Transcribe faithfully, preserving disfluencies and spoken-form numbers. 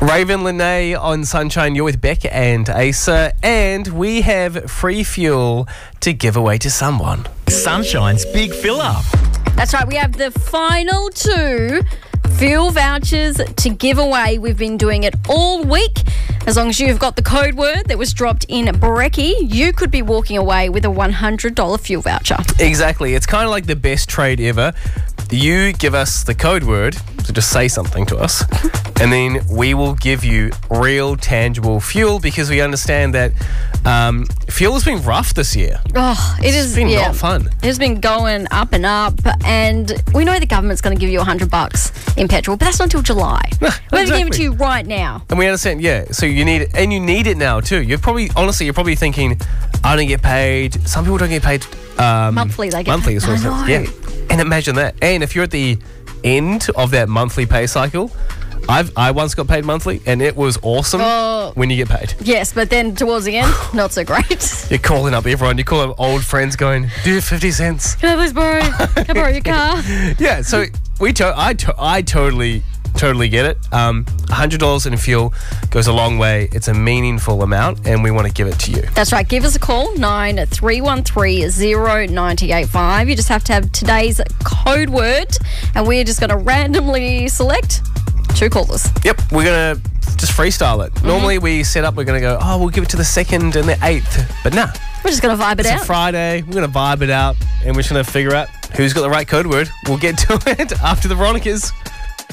Raven Lene on Sunshine, you're with Beck and Asa, and we have free fuel to give away to someone. Sunshine's Big Fill Up. That's right, we have the final two fuel vouchers to give away. We've been doing it all week. As long as you've got the code word that was dropped in Brekkie, you could be walking away with a one hundred dollars fuel voucher. Exactly. It's kind of like the best trade ever. You give us the code word, so just say something to us, and then we will give you real, tangible fuel because we understand that um, fuel has been rough this year. Oh, it has been yeah, not fun. It has been going up and up, and we know the government's going to give you one hundred bucks in petrol, but that's not until July. No, We're exactly. giving it to you right now. And we understand, yeah, so you need it, and you need it now too. You're probably, honestly, you're probably thinking, I don't get paid. Some people don't get paid um, Monthly, they get monthly. paid. Sort of I thing. know. Yeah. And imagine that. And if you're at the end of that monthly pay cycle, I've I once got paid monthly, and it was awesome Oh. when you get paid. Yes, but then towards the end, not so great. You're calling up everyone. You call up old friends going, do fifty cents. Can I please borrow, can I borrow your car? Yeah, so we to- I, to- I totally, totally get it. Um, one hundred dollars in fuel goes a long way. It's a meaningful amount, and we want to give it to you. That's right. Give us a call, nine three one three, zero nine eight five. You just have to have today's code word, and we're just going to randomly select two callers. Yep, we're going to just freestyle it. Mm-hmm. Normally we set up, we're going to go, oh, we'll give it to the second and the eighth. But nah. We're just going to vibe it It's out. a Friday. We're going to vibe it out, and we're just going to figure out who's got the right code word. We'll get to it after the Veronicas.